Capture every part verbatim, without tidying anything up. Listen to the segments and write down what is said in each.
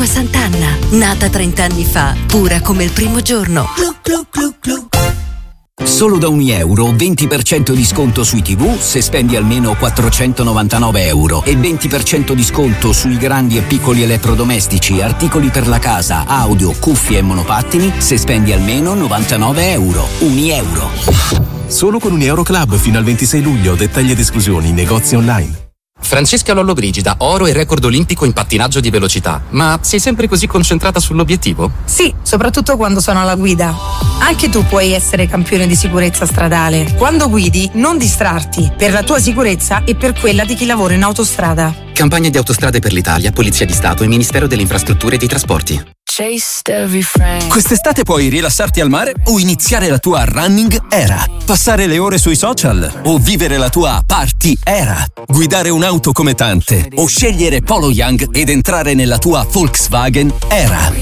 Acqua Sant'Anna, nata trent'anni fa, pura come il primo giorno. Glu, glu, glu, glu. Solo da un euro, venti per cento di sconto sui tivù se spendi almeno quattrocentonovantanove euro e venti per cento di sconto sui grandi e piccoli elettrodomestici, articoli per la casa, audio, cuffie e monopattini se spendi almeno novantanove euro. Un euro. Solo con un Euro Club fino al ventisei luglio. Dettagli ed esclusioni, negozi online. Francesca Lollobrigida, oro e record olimpico in pattinaggio di velocità. Ma sei sempre così concentrata sull'obiettivo? Sì, soprattutto quando sono alla guida. Anche tu puoi essere campione di sicurezza stradale. Quando guidi, non distrarti, per la tua sicurezza e per quella di chi lavora in autostrada. Campagna di Autostrade per l'Italia, Polizia di Stato e Ministero delle Infrastrutture e dei Trasporti. Quest'estate puoi rilassarti al mare o iniziare la tua running era, passare le ore sui social o vivere la tua party era, guidare un'auto come tante o scegliere Polo Young ed entrare nella tua Volkswagen era.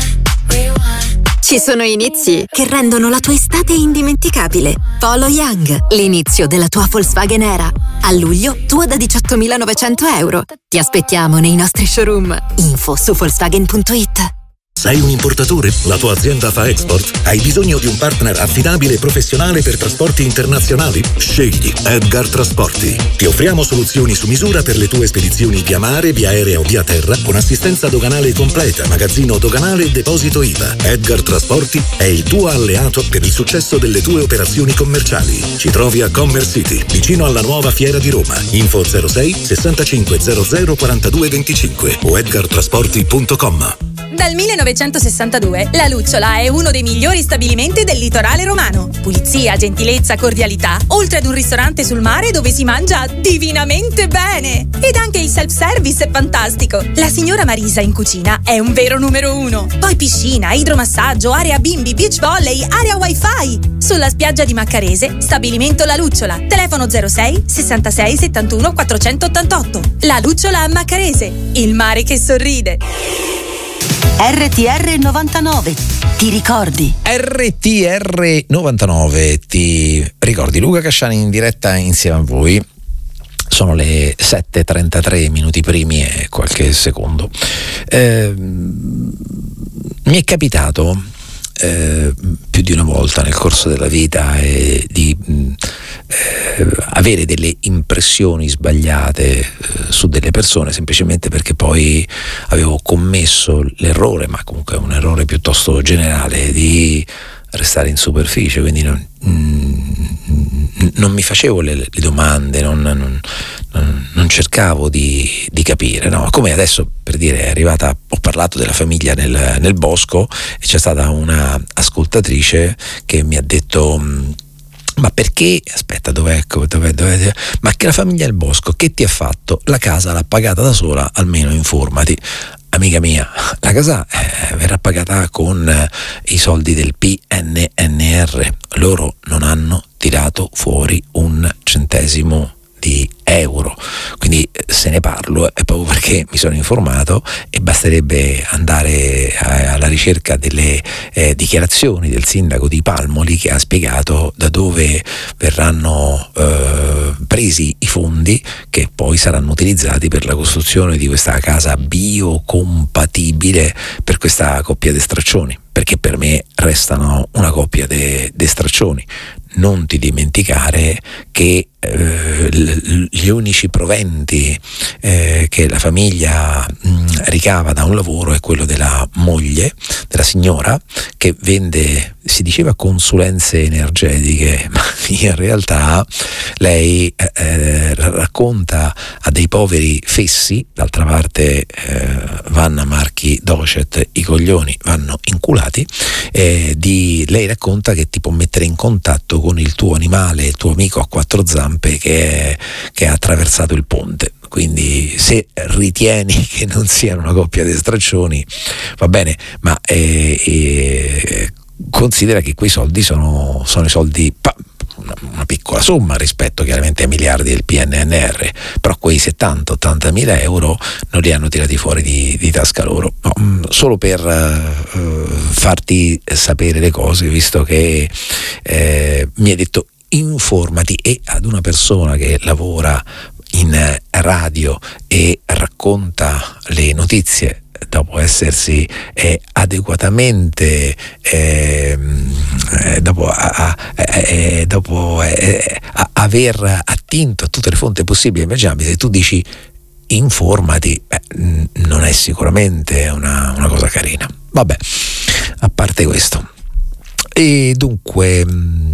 Ci sono inizi che rendono la tua estate indimenticabile. Polo Young, l'inizio della tua Volkswagen era. A luglio, tua da diciottomilanovecento euro. Ti aspettiamo nei nostri showroom. Info su Volkswagen punto it. Sei un importatore? La tua azienda fa export? Hai bisogno di un partner affidabile e professionale per trasporti internazionali? Scegli Edgar Trasporti. Ti offriamo soluzioni su misura per le tue spedizioni via mare, via aerea o via terra con assistenza doganale completa, magazzino doganale e deposito I V A. Edgar Trasporti è il tuo alleato per il successo delle tue operazioni commerciali. Ci trovi a Commerce City, vicino alla nuova Fiera di Roma. Info zero sei sessantacinque zero zero quarantadue venticinque o edgar trasporti punto com. Dal millenovecentosessantadue la Lucciola è uno dei migliori stabilimenti del litorale romano. Pulizia, gentilezza, cordialità, oltre ad un ristorante sul mare dove si mangia divinamente bene. Ed anche il self-service è fantastico. La signora Marisa in cucina è un vero numero uno. Poi piscina, idromassaggio, area bimbi, beach volley, area wifi. Sulla spiaggia di Maccarese, stabilimento La Lucciola. Telefono zero sei sessantasei settantuno quattrocentottantotto. La Lucciola a Maccarese, il mare che sorride. R T R novantanove, ti ricordi? R T R novantanove, ti ricordi? Luca Casciani in diretta insieme a voi. Sono le sette e trentatré minuti primi e qualche secondo. Eh, mi è capitato eh, più di una volta nel corso della vita eh, di eh, avere delle impressioni sbagliate eh, su delle persone, semplicemente perché poi avevo commesso l'errore, ma comunque un errore piuttosto generale, di restare in superficie, quindi non, mm, non mi facevo le, le domande, non, non, non, non cercavo di, di capire, no? Come adesso, per dire, è arrivata, ho parlato della famiglia nel, nel bosco e c'è stata una ascoltatrice che mi ha detto: ma perché, aspetta, dov'è, dov'è, dov'è, ma che la famiglia del bosco che ti ha fatto? La casa l'ha pagata da sola, almeno informati. Amica mia, la casa eh, verrà pagata con eh, i soldi del P N N R. Loro non hanno tirato fuori un centesimo di euro, quindi se ne parlo è proprio perché mi sono informato e basterebbe andare a, alla ricerca delle eh, dichiarazioni del sindaco di Palmoli, che ha spiegato da dove verranno eh, presi i fondi che poi saranno utilizzati per la costruzione di questa casa biocompatibile per questa coppia di straccioni, perché per me restano una coppia di straccioni. Non ti dimenticare che eh, gli unici proventi eh, che la famiglia mh, ricava da un lavoro è quello della moglie, della signora, che vende, si diceva, consulenze energetiche, ma in realtà lei eh, racconta a dei poveri fessi. D'altra parte eh, Vanna Marchi Docet, i coglioni vanno inculati, eh, di, lei racconta che ti può mettere in contatto con il tuo animale, il tuo amico a quattro zampe che, è, che ha attraversato il ponte. Quindi se ritieni che non siano una coppia di straccioni, va bene, ma eh, eh, considera che quei soldi sono, sono i soldi, pa, una, una piccola somma rispetto chiaramente ai miliardi del P N N R, però quei settanta ottanta mila euro non li hanno tirati fuori di, di tasca loro. No, solo per uh, farti sapere le cose, visto che eh, mi hai detto informati, e ad una persona che lavora in radio e racconta le notizie dopo essersi eh, adeguatamente eh, eh, dopo, a, eh, dopo eh, a, aver attinto a tutte le fonti possibili e immaginabili, se tu dici informati, beh, non è sicuramente una, una cosa carina. Vabbè, a parte questo, e dunque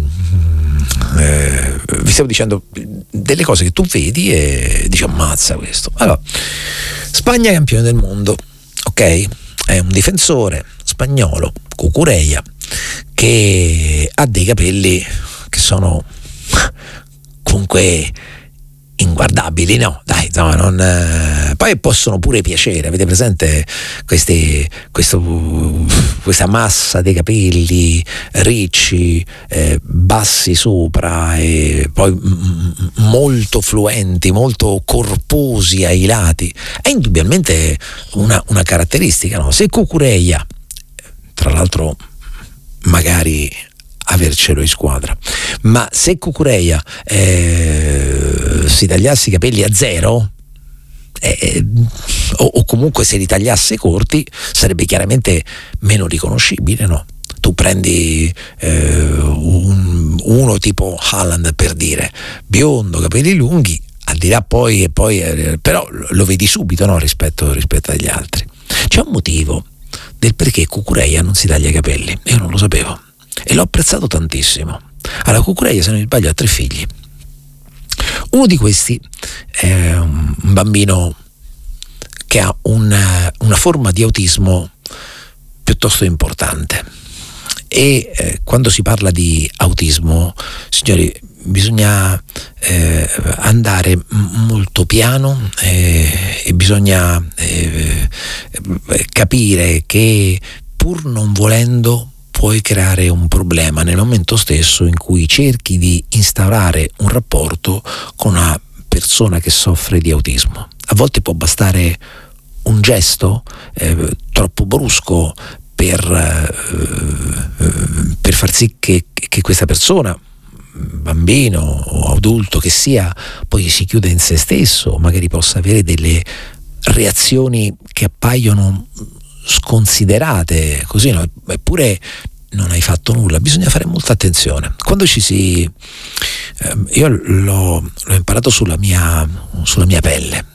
eh, vi stavo dicendo delle cose che tu vedi e dici ammazza questo. Allora, Spagna campione del mondo, ok? È un difensore spagnolo, Cucurella, che ha dei capelli che sono comunque inguardabili, no? Dai, insomma, non, eh, poi possono pure piacere. Avete presente questi, questo, questa massa dei capelli ricci, eh, bassi sopra e poi m- molto fluenti, molto corposi ai lati? È indubbiamente una, una caratteristica, no? Se Cucurella, tra l'altro magari avercelo in squadra, ma se Cucurella eh, si tagliasse i capelli a zero eh, o, o comunque se li tagliasse corti, sarebbe chiaramente meno riconoscibile, no? Tu prendi eh, un, uno tipo Haaland, per dire, biondo, capelli lunghi, al di là poi e poi eh, però lo vedi subito, no? rispetto, rispetto agli altri. C'è un motivo del perché Cucurella non si taglia i capelli, io non lo sapevo e l'ho apprezzato tantissimo. Allora, Cucurella, se non mi sbaglio, ha tre figli. Uno di questi è un bambino che ha una, una forma di autismo piuttosto importante e eh, quando si parla di autismo, signori, bisogna eh, andare m- molto piano eh, e bisogna eh, capire che pur non volendo puoi creare un problema nel momento stesso in cui cerchi di instaurare un rapporto con una persona che soffre di autismo. A volte può bastare un gesto eh, troppo brusco per, eh, per far sì che, che questa persona, bambino o adulto che sia, poi si chiude in se stesso, magari possa avere delle reazioni che appaiono sconsiderate, così, no? Eppure non hai fatto nulla. Bisogna fare molta attenzione quando ci si eh, io l'ho, l'ho imparato sulla mia sulla mia pelle,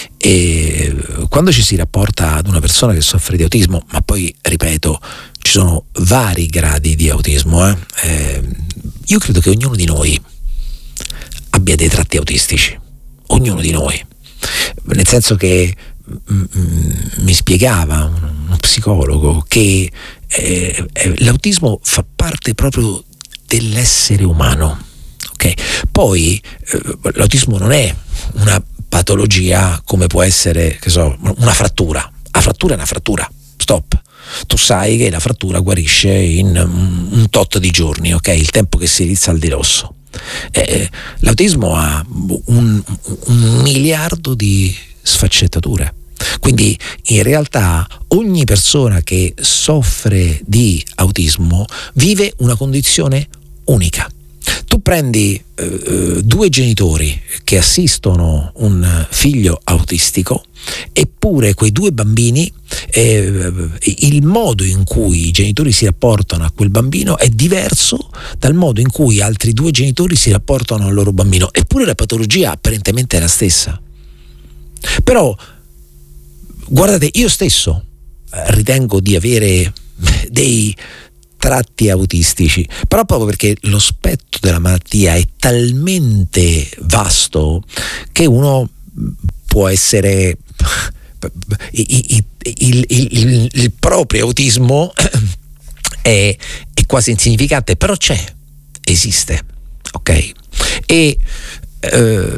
e quando ci si rapporta ad una persona che soffre di autismo, ma poi ripeto, ci sono vari gradi di autismo, eh? Eh, io credo che ognuno di noi abbia dei tratti autistici, ognuno di noi, nel senso che mi spiegava uno psicologo che eh, l'autismo fa parte proprio dell'essere umano, ok? Poi eh, l'autismo non è una patologia come può essere, che so, una frattura. La frattura è una frattura, stop. Tu sai che la frattura guarisce in un tot di giorni, ok? Il tempo che si rizza al di rosso. Eh, l'autismo ha un, un miliardo di sfaccettature, quindi in realtà ogni persona che soffre di autismo vive una condizione unica. Tu prendi eh, due genitori che assistono un figlio autistico, eppure quei due bambini, eh, il modo in cui i genitori si rapportano a quel bambino è diverso dal modo in cui altri due genitori si rapportano al loro bambino, eppure la patologia apparentemente è la stessa. Però guardate, io stesso ritengo di avere dei tratti autistici, però proprio perché lo spettro della malattia è talmente vasto che uno può essere il, il, il, il proprio autismo è, è quasi insignificante, però c'è, esiste, ok? E eh,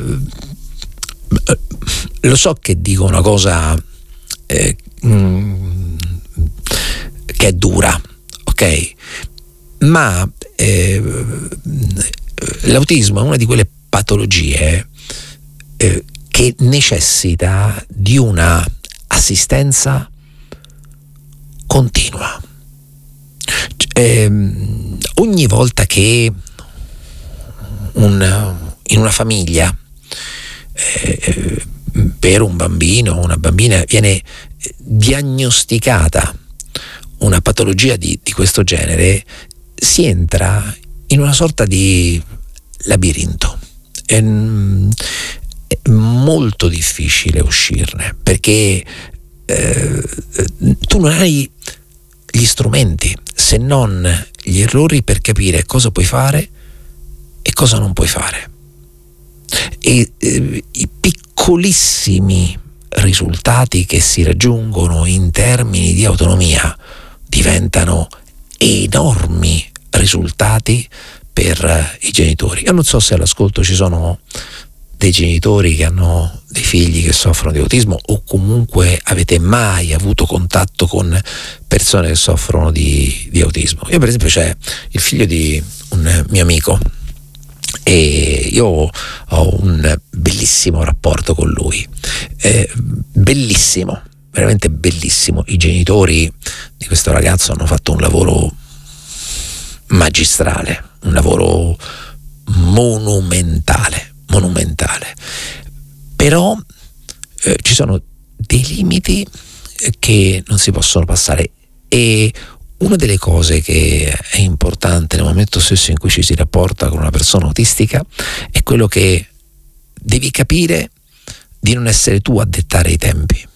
lo so che dico una cosa eh, che è dura, ok? Ma eh, l'autismo è una di quelle patologie eh, che necessita di una assistenza continua. Eh, ogni volta che un, in una famiglia eh, per un bambino o una bambina viene diagnosticata una patologia di, di questo genere, si entra in una sorta di labirinto. È, è molto difficile uscirne, perché eh, tu non hai gli strumenti, se non gli errori, per capire cosa puoi fare e cosa non puoi fare. E eh, i piccolissimi risultati che si raggiungono in termini di autonomia diventano enormi risultati per i genitori. Io non so se all'ascolto ci sono dei genitori che hanno dei figli che soffrono di autismo, o comunque avete mai avuto contatto con persone che soffrono di, di autismo. Io per esempio, c'è il figlio di un mio amico e io ho un bellissimo rapporto con lui, eh, bellissimo, veramente bellissimo. I genitori di questo ragazzo hanno fatto un lavoro magistrale, un lavoro monumentale, monumentale. Però eh, ci sono dei limiti che non si possono passare, e una delle cose che è importante nel momento stesso in cui ci si rapporta con una persona autistica è quello che devi capire di non essere tu a dettare i tempi.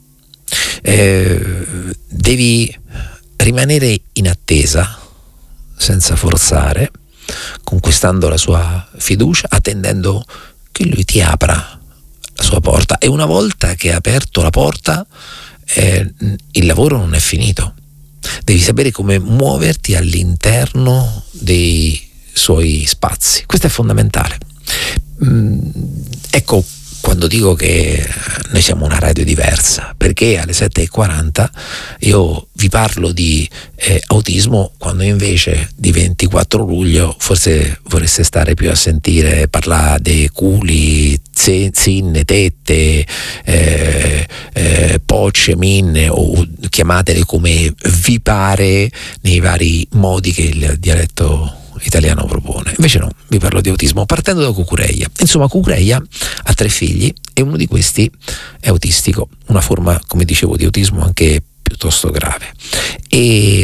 Eh, devi rimanere in attesa, senza forzare, conquistando la sua fiducia, attendendo che lui ti apra la sua porta. E una volta che ha aperto la porta, eh, il lavoro non è finito. Devi sapere come muoverti all'interno dei suoi spazi. Questo è fondamentale. Mm, ecco quando dico che noi siamo una radio diversa, perché alle sette e quaranta io vi parlo di eh, autismo, quando invece di ventiquattro luglio forse vorreste stare più a sentire parlare dei culi, zinne, tette, eh, eh, pocce, minne, o chiamatele come vi pare nei vari modi che il dialetto italiano propone. Invece no, vi parlo di autismo partendo da Cucureia. Insomma, Cucureia ha tre figli e uno di questi è autistico, una forma, come dicevo, di autismo anche piuttosto grave, e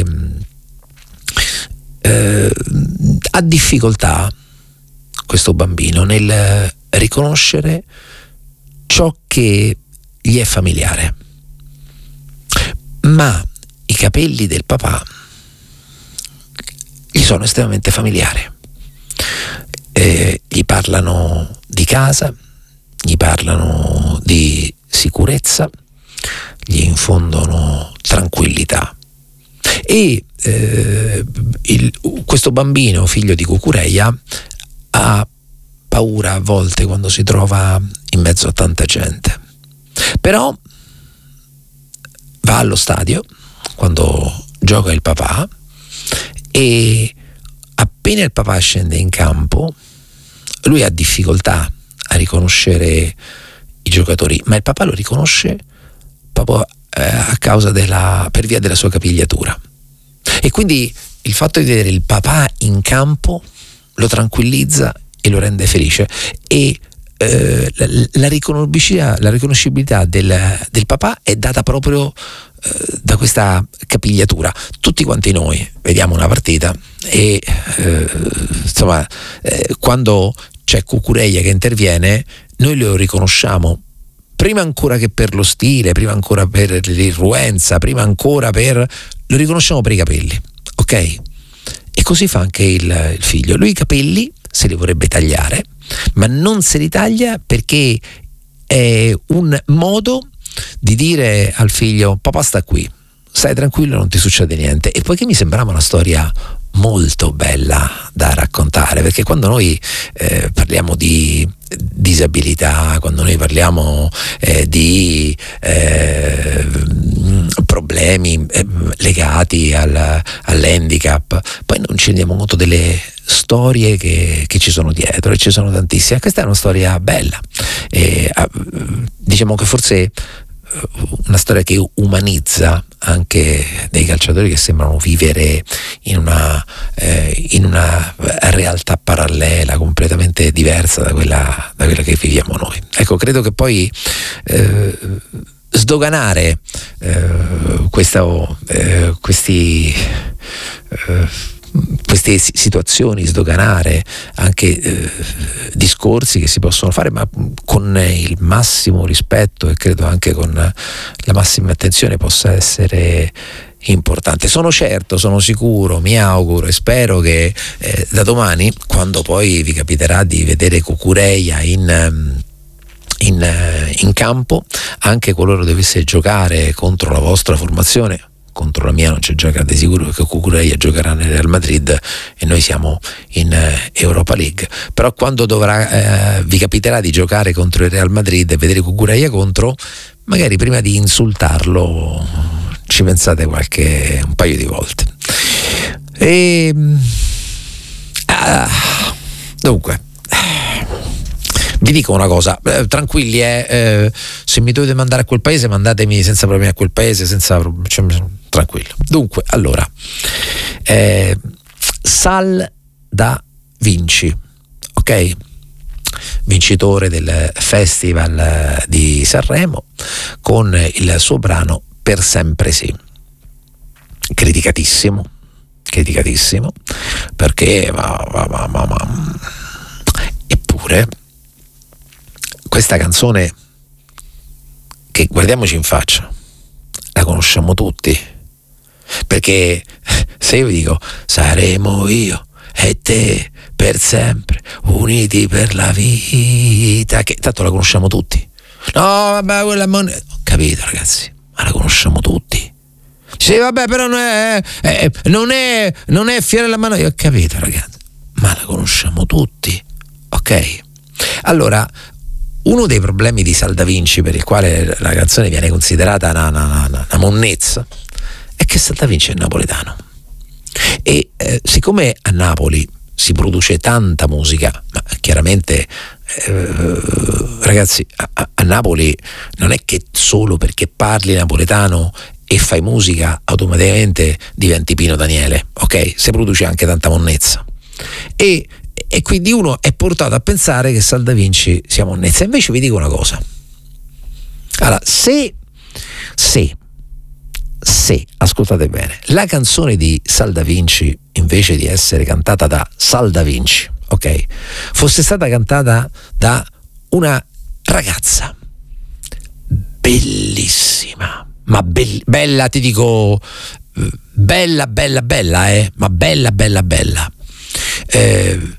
eh, ha difficoltà questo bambino nel riconoscere ciò che gli è familiare, ma i capelli del papà gli sono estremamente familiari. Eh, gli parlano di casa, gli parlano di sicurezza, gli infondono tranquillità. E eh, il, questo bambino, figlio di Cucureia, ha paura a volte quando si trova in mezzo a tanta gente, però va allo stadio quando gioca il papà, e appena il papà scende in campo lui ha difficoltà a riconoscere i giocatori, ma il papà lo riconosce proprio eh, a causa della, per via della sua capigliatura, e quindi il fatto di vedere il papà in campo lo tranquillizza e lo rende felice. E eh, la, la riconoscibilità, la riconoscibilità del, del papà è data proprio da questa capigliatura. Tutti quanti noi vediamo una partita e eh, insomma eh, quando c'è Cucureia che interviene, noi lo riconosciamo prima ancora che per lo stile, prima ancora per l'irruenza, prima ancora per lo riconosciamo per i capelli, ok? E così fa anche il, il figlio. Lui i capelli se li vorrebbe tagliare, ma non se li taglia perché è un modo di dire al figlio: papà sta qui, stai tranquillo, non ti succede niente. E poiché mi sembrava una storia molto bella da raccontare, perché quando noi eh, parliamo di disabilità, quando noi parliamo eh, di eh, problemi eh, legati al, all'handicap, poi non ci rendiamo conto delle storie che, che ci sono dietro, e ci sono tantissime. Questa è una storia bella, e, diciamo che forse una storia che umanizza anche dei calciatori che sembrano vivere in una, eh, in una realtà parallela completamente diversa da quella, da quella che viviamo noi. Ecco, credo che poi eh, sdoganare eh, questa, eh, questi eh, queste situazioni, sdoganare anche eh, discorsi che si possono fare, ma con il massimo rispetto e credo anche con la massima attenzione, possa essere importante. Sono certo, sono sicuro, mi auguro e spero che eh, da domani, quando poi vi capiterà di vedere Cucureia in In, in campo, anche qualora dovesse giocare contro la vostra formazione, contro la mia non c'è gioca di sicuro, perché Cucureia giocherà nel Real Madrid e noi siamo in eh, Europa League, però quando dovrà eh, vi capiterà di giocare contro il Real Madrid e vedere Cucureia contro, magari prima di insultarlo ci pensate qualche un paio di volte. E ah, dunque vi dico una cosa, eh, tranquilli, eh, eh, se mi dovete mandare a quel paese, mandatemi senza problemi a quel paese, senza cioè, tranquillo. Dunque, allora, eh, Sal da Vinci, ok? Vincitore del Festival di Sanremo con il suo brano Per sempre sì. Criticatissimo, criticatissimo, perché ma, ma, ma, ma, ma. Eppure questa canzone, che guardiamoci in faccia, la conosciamo tutti, perché se io vi dico saremo io e te per sempre uniti per la vita, che tanto la conosciamo tutti. No vabbè, quella mon- ho capito ragazzi, ma la conosciamo tutti. Sì vabbè, però non è, è, non è non è Fiore alla mano, io ho capito ragazzi, ma la conosciamo tutti, ok? Allora, uno dei problemi di Sal da Vinci, per il quale la canzone viene considerata una, una, una, una monnezza, è che Sal da Vinci è napoletano e eh, siccome a Napoli si produce tanta musica, ma chiaramente eh, ragazzi a, a Napoli non è che solo perché parli napoletano e fai musica automaticamente diventi Pino Daniele, ok? Si produce anche tanta monnezza e E quindi uno è portato a pensare che Sal da Vinci sia monnezza. Invece vi dico una cosa. Allora, se, se, se, ascoltate bene, la canzone di Sal da Vinci, invece di essere cantata da Sal da Vinci, ok, fosse stata cantata da una ragazza bellissima, ma be- bella, ti dico, bella, bella, bella, eh, ma bella, bella, bella. Eh,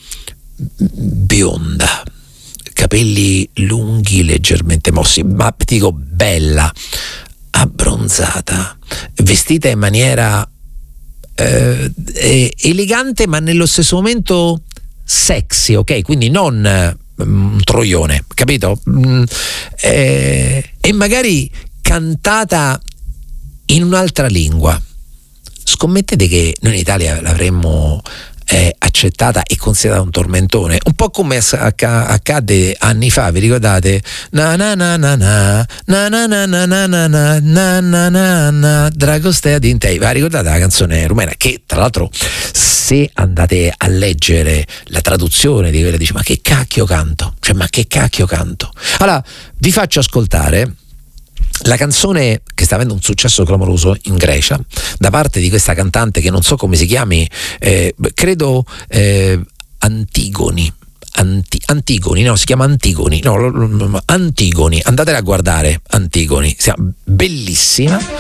bionda, capelli lunghi leggermente mossi, ma ti dico bella, abbronzata, vestita in maniera eh, elegante ma nello stesso momento sexy, ok? Quindi non un um, troione, capito? Mm, eh, e magari cantata in un'altra lingua. Scommettete che noi in Italia l'avremmo è accettata e considerata un tormentone, un po' come accadde anni fa, vi ricordate? Na na na na na na na na na na na na na na na na Dragostea Dintei, vi ricordate la canzone rumena? Che tra l'altro, se andate a leggere la traduzione di quella, dice ma che cacchio canto, cioè ma che cacchio canto. Allora vi faccio ascoltare la canzone che sta avendo un successo clamoroso in Grecia da parte di questa cantante che non so come si chiami, eh, credo eh, Antigoni Anti, Antigoni, no, si chiama Antigoni, no, Antigoni, andatela a guardare, Antigoni, bellissima.